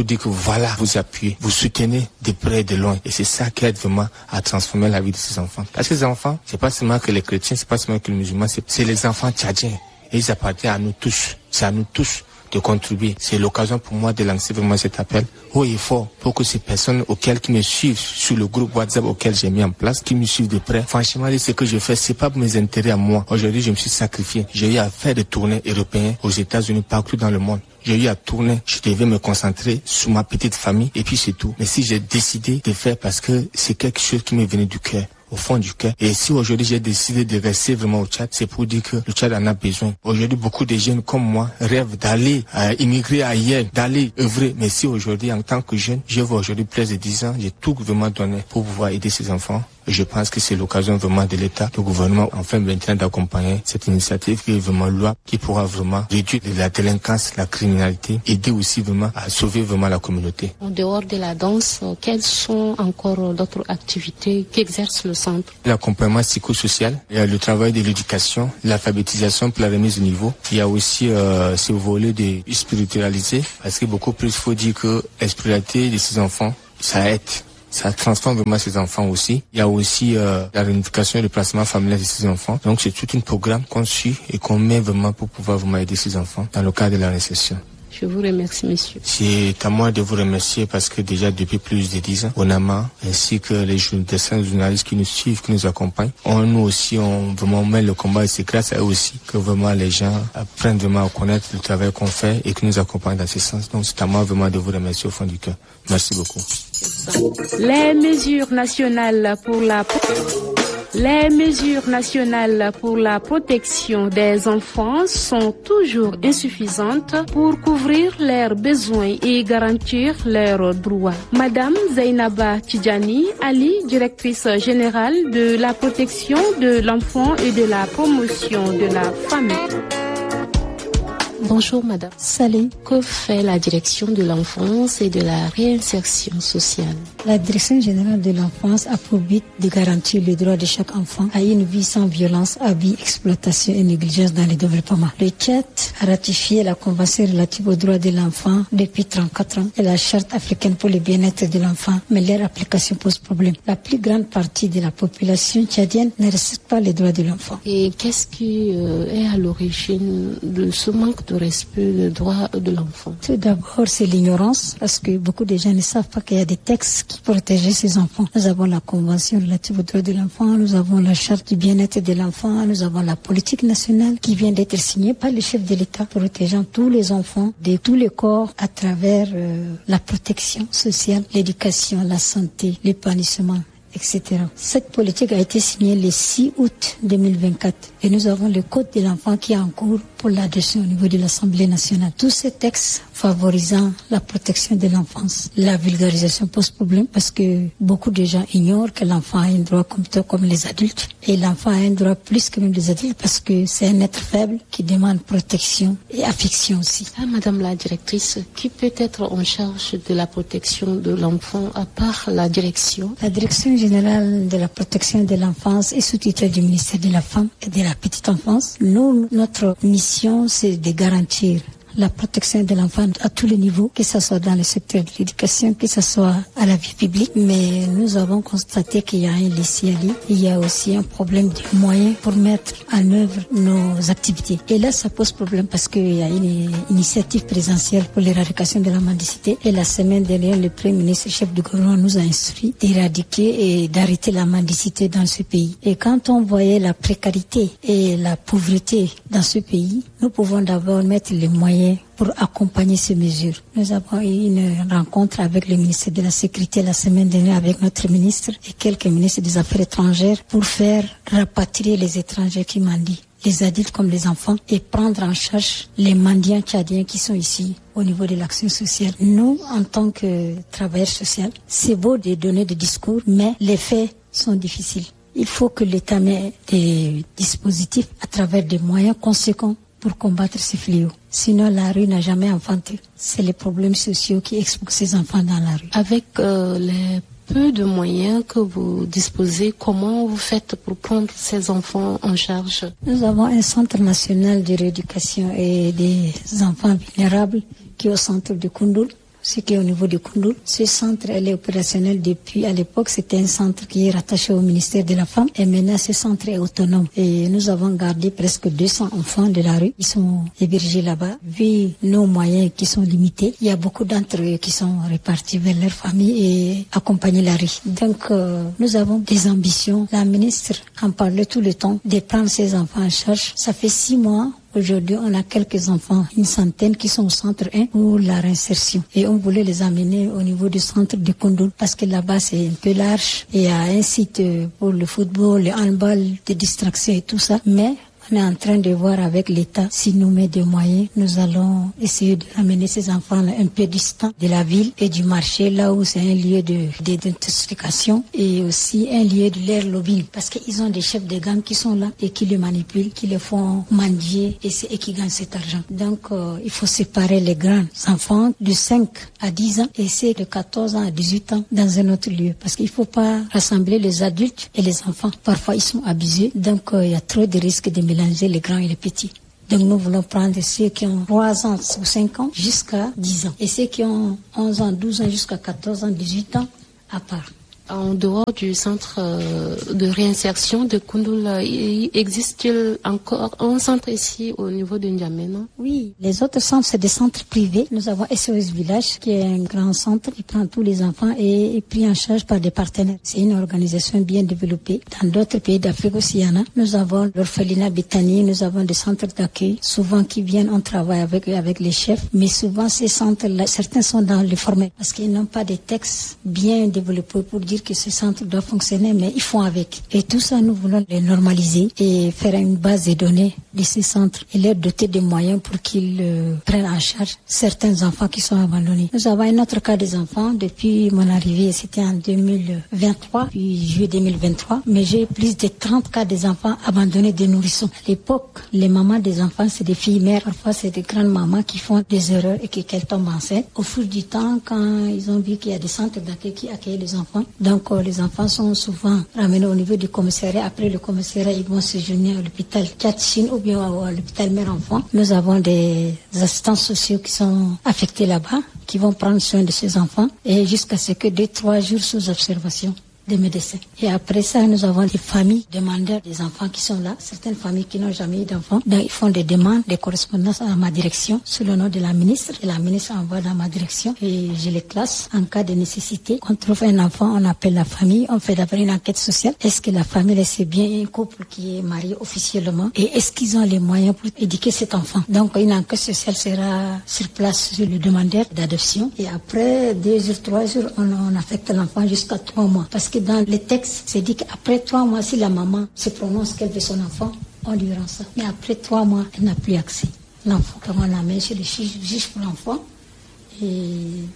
dire que voilà, vous appuyez, vous soutenez de près et de loin. Et c'est ça qui aide vraiment à transformer la vie de ces enfants. Parce que ces enfants, c'est pas seulement que les chrétiens, c'est pas seulement que les musulmans, c'est, c'est les enfants tchadiens. Et ils appartiennent à nous tous. C'est à nous tous de contribuer. C'est l'occasion pour moi de lancer vraiment cet appel haut et fort pour que ces personnes auxquelles qui me suivent sur le groupe WhatsApp auquel j'ai mis en place, qui me suivent de près, franchement, ce que je fais, c'est pas pour mes intérêts à moi. Aujourd'hui, je me suis sacrifié. J'ai eu à faire des tournées européennes aux États-Unis, partout dans le monde. J'ai eu à tourner, je devais me concentrer sur ma petite famille et puis c'est tout. Mais si j'ai décidé de faire parce que c'est quelque chose qui me venait du cœur, au fond du cœur. Et si aujourd'hui j'ai décidé de rester vraiment au Tchad, c'est pour dire que le Tchad en a besoin. Aujourd'hui, beaucoup de jeunes comme moi rêvent d'aller euh, immigrer ailleurs, d'aller œuvrer. Mais si aujourd'hui, en tant que jeune, je vois aujourd'hui plus de dix ans, j'ai tout vraiment donné pour pouvoir aider ces enfants. Et je pense que c'est l'occasion vraiment de l'État, du gouvernement, enfin maintenant d'accompagner cette initiative qui est vraiment loi, qui pourra vraiment réduire la délinquance, la criminalité, aider aussi vraiment à sauver vraiment la communauté. En dehors de la danse, quelles sont encore d'autres activités qu'exerce le centre? L'accompagnement psychosocial, il y a le travail de l'éducation, l'alphabétisation pour la remise au niveau. Il y a aussi euh, ce volet de spiritualité, parce que beaucoup plus, il faut dire que la spiritualité de ces enfants, ça aide. Ça transforme vraiment ces enfants aussi. Il y a aussi euh, la réunification et le placement familial de ces enfants. Donc c'est tout un programme qu'on suit et qu'on met vraiment pour pouvoir vraiment aider ces enfants dans le cadre de la réinsertion. Je vous remercie, monsieur. C'est à moi de vous remercier parce que déjà depuis plus de dix ans, ONAMA ainsi que les journalistes qui nous suivent, qui nous accompagnent, on, nous aussi, on vraiment met le combat et c'est grâce à eux aussi que vraiment les gens apprennent vraiment à connaître le travail qu'on fait et qui nous accompagnent dans ce sens. Donc c'est à moi vraiment de vous remercier au fond du cœur. Merci beaucoup. Les mesures nationales pour la... Les mesures nationales pour la protection des enfants sont toujours insuffisantes pour couvrir leurs besoins et garantir leurs droits. Madame Zainaba Tidjani Ali, directrice générale de la protection de l'enfant et de la promotion de la famille. Bonjour madame. Salut. Que fait la direction de l'enfance et de la réinsertion sociale? La direction générale de l'enfance a pour but de garantir le droit de chaque enfant à une vie sans violence, abus, exploitation et négligence dans le développement. Le Tchad a ratifié la Convention relative aux droits de l'enfant depuis trente-quatre ans et la Charte africaine pour le bien-être de l'enfant, mais leur application pose problème. La plus grande partie de la population tchadienne ne respecte pas les droits de l'enfant. Et qu'est-ce qui euh, est à l'origine de ce manque de respect des droits de l'enfant? Tout d'abord, c'est l'ignorance, parce que beaucoup de gens ne savent pas qu'il y a des textes qui protègent ces enfants. Nous avons la Convention relative aux droits de l'enfant, nous avons la Charte du bien-être de l'enfant, nous avons la politique nationale qui vient d'être signée par le chef de l'État, protégeant tous les enfants de tous les corps à travers euh, la protection sociale, l'éducation, la santé, l'épanouissement, et cetera. Cette politique a été signée le six août deux mille vingt-quatre et nous avons le Code de l'enfant qui est en cours pour l'adoption au niveau de l'Assemblée nationale. Tous ces textes favorisant la protection de l'enfance, la vulgarisation pose problème parce que beaucoup de gens ignorent que l'enfant a un droit comme, comme les adultes et l'enfant a un droit plus que même les adultes parce que c'est un être faible qui demande protection et affection aussi. Ah, madame la directrice, qui peut être en charge de la protection de l'enfant à part la direction? La direction générale de la protection de l'enfance est sous tutelle du ministère de la Femme et de la Petite Enfance. Nous, notre mission, c'est de garantir la protection de l'enfant à tous les niveaux, que ce soit dans le secteur de l'éducation, que ce soit à la vie publique. Mais nous avons constaté qu'il y a un lycée à Lille. Il y a aussi un problème de moyens pour mettre en œuvre nos activités. Et là, ça pose problème parce qu'il y a une initiative présidentielle pour l'éradication de la mendicité. Et la semaine dernière, le Premier ministre, chef du gouvernement, nous a instruit d'éradiquer et d'arrêter la mendicité dans ce pays. Et quand on voyait la précarité et la pauvreté dans ce pays, nous pouvons d'abord mettre les moyens pour accompagner ces mesures. Nous avons eu une rencontre avec le ministre de la Sécurité la semaine dernière avec notre ministre et quelques ministres des Affaires étrangères pour faire rapatrier les étrangers qui mendient, les adultes comme les enfants, et prendre en charge les mendiants tchadiens qui sont ici au niveau de l'action sociale. Nous, en tant que travailleurs sociaux, c'est beau de donner des discours, mais les faits sont difficiles. Il faut que l'État mette des dispositifs à travers des moyens conséquents pour combattre ces fléaux. Sinon, la rue n'a jamais enfanté. C'est les problèmes sociaux qui exposent ces enfants dans la rue. Avec euh, les peu de moyens que vous disposez, comment vous faites pour prendre ces enfants en charge? Nous avons un centre national de rééducation et des enfants vulnérables qui est au centre de Koundoul. ce qui est au niveau de Koundoul. Ce centre, elle est opérationnel depuis, à l'époque, c'était un centre qui est rattaché au ministère de la Femme. Et maintenant, ce centre est autonome. Et nous avons gardé presque deux cents enfants de la rue. Ils sont hébergés là-bas. Vu nos moyens qui sont limités, il y a beaucoup d'entre eux qui sont répartis vers leur famille et accompagnés la rue. Donc, euh, nous avons des ambitions. La ministre en parlait tout le temps de prendre ces enfants en charge. Ça fait six mois. Aujourd'hui, on a quelques enfants, une centaine qui sont au centre un pour la réinsertion. Et on voulait les amener au niveau du centre de Koundoul parce que là-bas, c'est un peu large. Et il y a un site pour le football, le handball, des distractions et tout ça. Mais on est en train de voir avec l'État, s'il nous met des moyens, nous allons essayer de ramener ces enfants un peu distants de la ville et du marché, là où c'est un lieu de d'identification et aussi un lieu de leur lobbying. Parce qu'ils ont des chefs de gang qui sont là et qui les manipulent, qui les font mendier et c'est eux qui gagnent cet argent. Donc, euh, il faut séparer les grands enfants de cinq à dix ans et c'est de quatorze ans à dix-huit ans dans un autre lieu. Parce qu'il ne faut pas rassembler les adultes et les enfants. Parfois, ils sont abusés. Donc, euh, il y a trop de risques de mélanger les grands et les petits. Donc nous voulons prendre ceux qui ont trois ans ou cinq ans jusqu'à dix ans. Et ceux qui ont onze ans, douze ans jusqu'à quatorze ans, dix-huit ans à part. En dehors du centre de réinsertion de Koundoul, existe-t-il encore un centre ici au niveau de N'Djamena? Oui, les autres centres, c'est des centres privés. Nous avons S O S Village, qui est un grand centre qui prend tous les enfants et est pris en charge par des partenaires. C'est une organisation bien développée. Dans d'autres pays d'Afrique aussi, il y en a. Nous avons l'orphelinat Béthanie, nous avons des centres d'accueil, souvent qui viennent, on travaille avec eux, avec les chefs. Mais souvent, ces centres-là, certains sont dans le formel parce qu'ils n'ont pas des textes bien développés pour dire que ce centre doit fonctionner, mais ils font avec. Et tout ça, nous voulons les normaliser et faire une base de données de ces centres et leur doter de moyens pour qu'ils euh, prennent en charge certains enfants qui sont abandonnés. Nous avons un autre cas des enfants depuis mon arrivée, c'était en deux mille vingt-trois, puis juillet deux mille vingt-trois, mais j'ai plus de trente cas des enfants abandonnés de nourrissons. À l'époque, les mamans des enfants, c'est des filles mères, parfois c'est des grandes mamans qui font des erreurs et qu'elles tombent enceintes. Au fil du temps, quand ils ont vu qu'il y a des centres d'accueil qui accueillent les enfants, donc les enfants sont souvent ramenés au niveau du commissariat. Après le commissariat, ils vont séjourner à l'hôpital Tchatchine ou bien à l'hôpital mère-enfant. Nous avons des assistants sociaux qui sont affectés là-bas, qui vont prendre soin de ces enfants et jusqu'à ce que deux, trois jours sous observation des médecins. Et après ça, nous avons des familles demandeurs des enfants qui sont là, certaines familles qui n'ont jamais eu d'enfants. Donc, ils font des demandes, des correspondances à ma direction sous le nom de la ministre. Et la ministre envoie dans ma direction et je les classe en cas de nécessité. Quand on trouve un enfant, on appelle la famille, on fait d'abord une enquête sociale. Est-ce que la famille, c'est bien un couple qui est marié officiellement et est-ce qu'ils ont les moyens pour éduquer cet enfant? Donc, une enquête sociale sera sur place sur le demandeur d'adoption. Et après deux jours, trois jours, on, on affecte l'enfant jusqu'à trois mois. Parce que dans les textes, c'est dit qu'après trois mois, si la maman se prononce qu'elle veut son enfant, on lui rend ça. Mais après trois mois, elle n'a plus accès. L'enfant, comme on l'amène chez le juge, juge pour l'enfant, et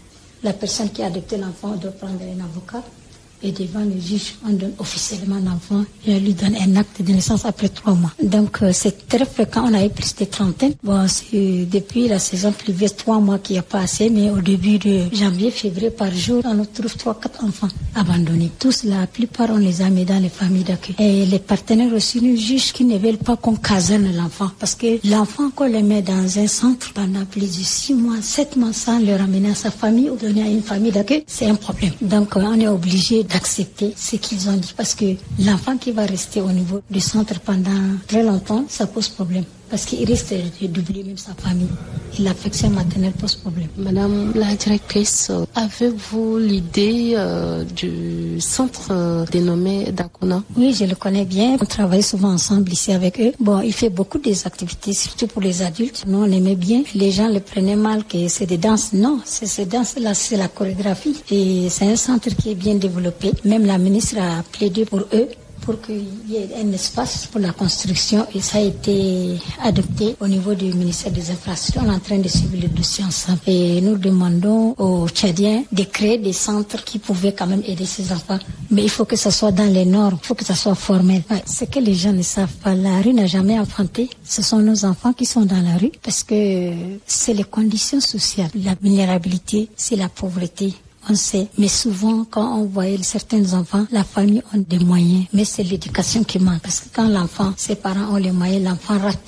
la personne qui a adopté l'enfant doit prendre un avocat. Et devant le juge, on donne officiellement l'enfant et on lui donne un acte de naissance après trois mois. Donc, euh, c'est très fréquent. On a eu plus de trentaine. Bon, c'est depuis la saison pluvieuse, trois mois qu'il n'y a pas assez, mais au début de janvier, février, par jour, on trouve trois, quatre enfants abandonnés. Tous, la plupart, on les a mis dans les familles d'accueil. Et les partenaires aussi nous jugent qu'ils ne veulent pas qu'on caserne l'enfant. Parce que l'enfant, qu'on le met dans un centre pendant plus de six mois, sept mois sans le ramener à sa famille ou donner à une famille d'accueil, c'est un problème. Donc, euh, on est obligé d'accepter ce qu'ils ont dit parce que l'enfant qui va rester au niveau du centre pendant très longtemps, ça pose problème. Parce qu'il risque d'oublier même sa famille. Et l'affection maternelle pose problème. Madame la directrice, avez-vous l'idée euh, du centre euh, dénommé Dakuna? Oui, je le connais bien. On travaille souvent ensemble ici avec eux. Bon, il fait beaucoup des activités, surtout pour les adultes. Nous, on aimait bien. Les gens le prenaient mal que c'est des danses. Non, c'est ces danses-là, c'est la chorégraphie. Et c'est un centre qui est bien développé. Même la ministre a plaidé pour eux, pour qu'il y ait un espace pour la construction et ça a été adopté au niveau du ministère des Infrastructures. On est en train de suivre le dossier ensemble et nous demandons aux Tchadiens de créer des centres qui pouvaient quand même aider ces enfants. Mais il faut que ça soit dans les normes, il faut que ça soit formel. Ouais, ce que les gens ne savent pas, la rue n'a jamais enfanté. Ce sont nos enfants qui sont dans la rue parce que c'est les conditions sociales, la vulnérabilité, c'est la pauvreté. On sait, mais souvent, quand on voyait certains enfants, la famille a des moyens, mais c'est l'éducation qui manque. Parce que quand l'enfant, ses parents ont les moyens, l'enfant rate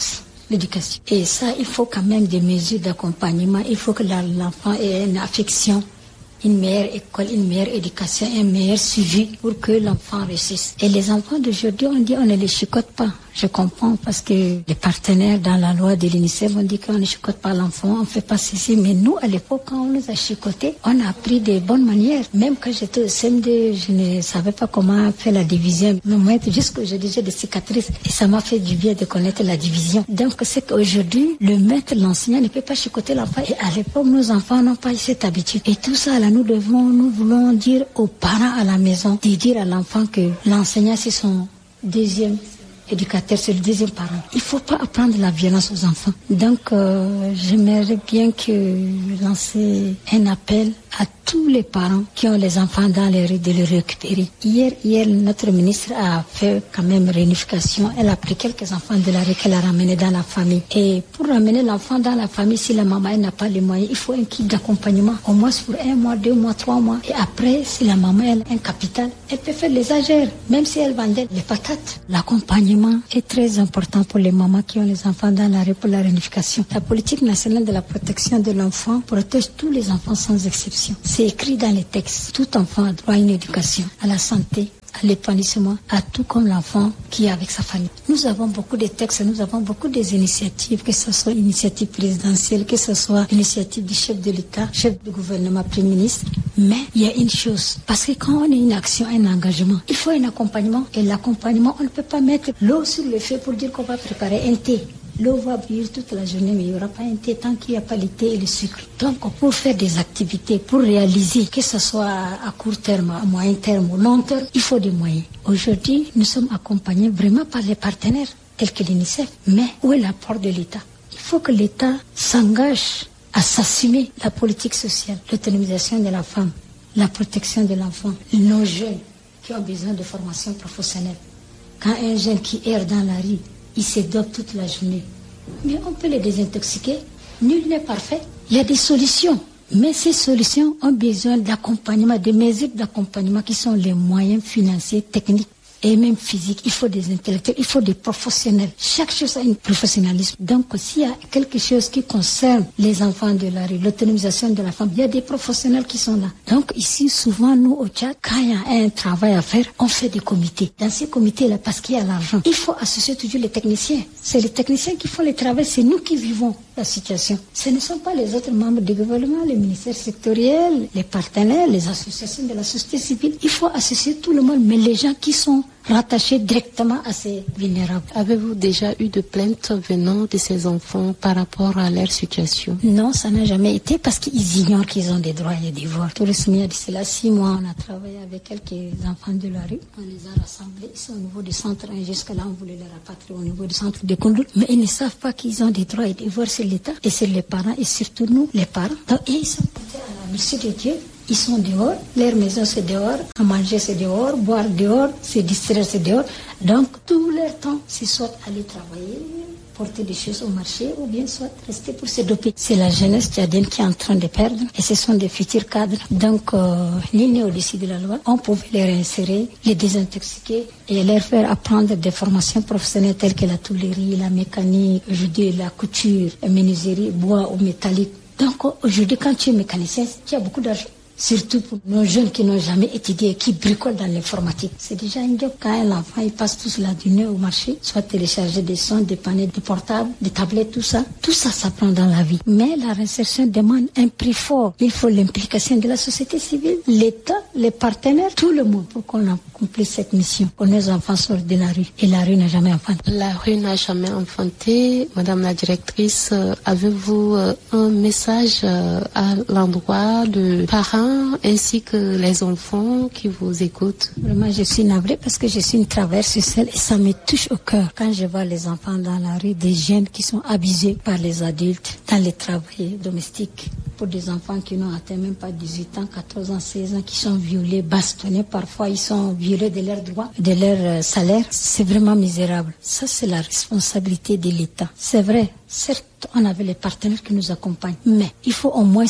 l'éducation. Et ça, il faut quand même des mesures d'accompagnement. Il faut que l'enfant ait une affection, une meilleure école, une meilleure éducation, un meilleur suivi pour que l'enfant réussisse. Et les enfants d'aujourd'hui, on dit on ne les chicote pas. Je comprends parce que les partenaires dans la loi de l'UNICEF ont dit qu'on ne chicote pas l'enfant, on ne fait pas ceci. Mais nous, à l'époque, quand on nous a chicotés, on a appris des bonnes manières. Même quand j'étais au C M deux, je ne savais pas comment faire la division. Le maître, jusque j'ai déjà des cicatrices. Et ça m'a fait du bien de connaître la division. Donc, c'est qu'aujourd'hui, le maître, l'enseignant ne peut pas chicoter l'enfant. Et à l'époque, nos enfants n'ont pas eu cette habitude. Et tout ça, là, nous devons, nous voulons dire aux parents à la maison, de dire à l'enfant que l'enseignant, c'est son deuxième éducateur, c'est le deuxième parent. Il ne faut pas apprendre la violence aux enfants. Donc, euh, j'aimerais bien que lancer un appel à tous les parents qui ont les enfants dans les rues de les récupérer. Hier, hier, notre ministre a fait quand même réunification. Elle a pris quelques enfants de la rue qu'elle a ramenés dans la famille. Et pour ramener l'enfant dans la famille, si la maman elle n'a pas les moyens, il faut un kit d'accompagnement, au moins pour un mois, deux mois, trois mois. Et après, si la maman elle a un capital, elle peut faire les agères, même si elle vendait les patates. L'accompagnement est très important pour les mamans qui ont les enfants dans la rue pour la réunification. La politique nationale de la protection de l'enfant protège tous les enfants sans exception. C'est écrit dans les textes. Tout enfant a droit à une éducation, à la santé, à l'épanouissement, à tout comme l'enfant qui est avec sa famille. Nous avons beaucoup de textes, nous avons beaucoup d'initiatives, que ce soit initiative présidentielle, que ce soit initiative du chef de l'État, chef du gouvernement, premier ministre. Mais il y a une chose, parce que quand on a une action, un engagement, il faut un accompagnement. Et l'accompagnement, on ne peut pas mettre l'eau sur le feu pour dire qu'on va préparer un thé. L'eau va bouillir toute la journée, mais il n'y aura pas un thé tant qu'il n'y a pas le thé et le sucre. Donc, pour faire des activités, pour réaliser, que ce soit à court terme, à moyen terme ou long terme, il faut des moyens. Aujourd'hui, nous sommes accompagnés vraiment par les partenaires, tels que l'UNICEF. Mais où est l'apport de l'État? Il faut que l'État s'engage à s'assumer la politique sociale, l'autonomisation de la femme, la protection de l'enfant, nos jeunes qui ont besoin de formation professionnelle. Quand un jeune qui erre dans la rue, il se dope toute la journée. Mais on peut les désintoxiquer. Nul n'est parfait. Il y a des solutions. Mais ces solutions ont besoin d'accompagnement, de mesures d'accompagnement qui sont les moyens financiers, techniques et même physiques. Il faut des intellectuels, il faut des professionnels. Chaque chose a un professionnalisme. Donc, s'il y a quelque chose qui concerne les enfants de la rue, l'autonomisation de la femme, il y a des professionnels qui sont là. Donc, ici, souvent, nous, au Tchad, quand il y a un travail à faire, on fait des comités. Dans ces comités-là, parce qu'il y a l'argent, il faut associer toujours les techniciens. C'est les techniciens qui font le travail, c'est nous qui vivons la situation. Ce ne sont pas les autres membres du gouvernement, les ministères sectoriels, les partenaires, les associations de la société civile. Il faut associer tout le monde, mais les gens qui sont rattachés directement à ces vulnérables. Avez-vous déjà eu de plaintes venant de ces enfants par rapport à leur situation? Non, ça n'a jamais été parce qu'ils ignorent qu'ils ont des droits et des devoirs. Tout récemment, il y a d'ici là six mois, on a travaillé avec quelques enfants de la rue. On les a rassemblés ici au niveau du centre. Jusque-là, on voulait les rapatrier au niveau du centre de Koundoul. Mais ils ne savent pas qu'ils ont des droits et des devoirs sur l'État et sur les parents et surtout nous, les parents. Donc, et ils sont portés à la merci de Dieu. Ils sont dehors, leur maison c'est dehors, à manger c'est dehors, boire dehors, se distraire c'est dehors. Donc tout leur temps, c'est soit aller travailler, porter des choses au marché ou bien soit rester pour se doper. C'est la jeunesse tchadienne qui est en train de perdre et ce sont des futurs cadres. Donc euh, nul n'est au-dessus de la loi. On pouvait les réinsérer, les désintoxiquer et leur faire apprendre des formations professionnelles telles que la tôlerie, la mécanique, aujourd'hui la couture, la menuiserie, bois ou métallique. Donc aujourd'hui quand tu es mécanicien, tu as beaucoup d'argent. Surtout pour nos jeunes qui n'ont jamais étudié, qui bricolent dans l'informatique. C'est déjà un job. Quand un enfant, il passe tous la journée au marché, soit télécharger des sons, des panneaux, des portables, des tablettes, tout ça. Tout ça s'apprend dans la vie. Mais la réinsertion demande un prix fort. Il faut l'implication de la société civile, l'État, les partenaires, tout le monde pour qu'on accomplisse cette mission. Pour nos enfants sortent de la rue. Et la rue n'a jamais enfanté. La rue n'a jamais enfanté. Madame la directrice, euh, avez-vous euh, un message euh, à l'endroit de parents ainsi que les enfants qui vous écoutent? Vraiment, je suis navrée parce que je suis une traverse sociale et ça me touche au cœur. Quand je vois les enfants dans la rue, des jeunes qui sont abusés par les adultes dans les travaux domestiques, pour des enfants qui n'ont atteint même pas dix-huit ans, quatorze ans, seize ans, qui sont violés, bastonnés, parfois ils sont violés de leurs droits, de leur salaire. C'est vraiment misérable. Ça, c'est la responsabilité de l'État. C'est vrai, certes, on avait les partenaires qui nous accompagnent, mais il faut au moins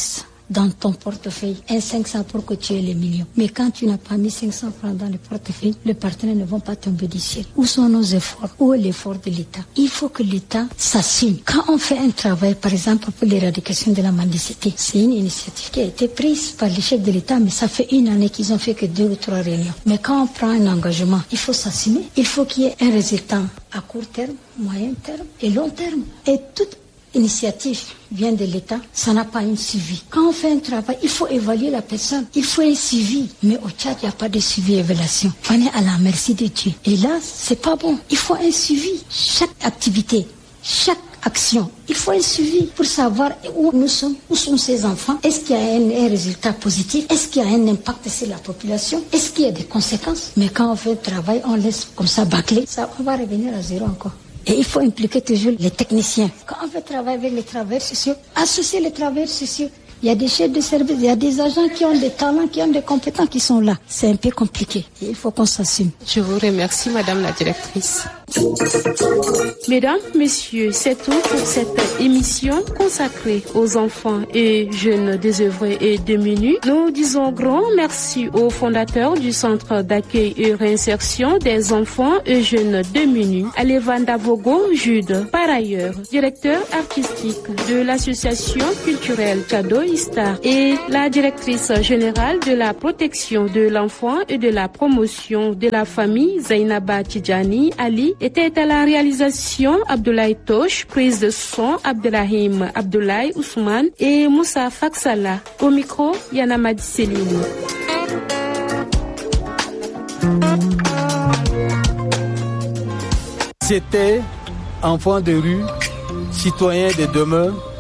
dans ton portefeuille un cinq cents pour que tu aies les millions. Mais quand tu n'as pas mis cinq cents francs dans le portefeuille, les partenaires ne vont pas tomber du ciel. Où sont nos efforts? Où est l'effort de l'État? Il faut que l'État s'assume. Quand on fait un travail, par exemple, pour l'éradication de la mendicité, c'est une initiative qui a été prise par les chefs de l'État, mais ça fait une année qu'ils ont fait que deux ou trois réunions. Mais quand on prend un engagement, il faut s'assumer. Il faut qu'il y ait un résultat à court terme, moyen terme et long terme. Et toute initiative vient de l'État, ça n'a pas un suivi. Quand on fait un travail, il faut évaluer la personne. Il faut un suivi. Mais au Tchad, il n'y a pas de suivi et évaluation. On est à la merci de Dieu. Et là, c'est pas bon. Il faut un suivi. Chaque activité, chaque action, il faut un suivi pour savoir où nous sommes, où sont ces enfants. Est-ce qu'il y a un, un résultat positif? Est-ce qu'il y a un impact sur la population? Est-ce qu'il y a des conséquences? Mais quand on fait un travail, on laisse comme ça bâcler, ça, on va revenir à zéro encore. Et il faut impliquer toujours les techniciens. Quand on veut travailler avec les travailleurs sociaux, associer les travailleurs sociaux. Il y a des chefs de service, il y a des agents qui ont des talents, qui ont des compétences qui sont là. C'est un peu compliqué. Et il faut qu'on s'assume. Je vous remercie, Madame la Directrice. Mesdames, Messieurs, c'est tout pour cette émission consacrée aux enfants et jeunes désœuvrés et démunis. Nous disons grand merci au fondateur du Centre d'accueil et réinsertion des enfants et jeunes démunis, Aleva Ndavogo Jude, par ailleurs directeur artistique de l'association culturelle Tchado Istar et la directrice générale de la protection de l'enfant et de la promotion de la famille, Zainaba Tidjani Ali, était à la réalisation Abdoulaye Tosh, prise de son Abdelrahim Abdoulaye Ousmane et Moussa Faksala. Au micro, Yana Madi Céline. C'était enfants de rue, citoyens de demain,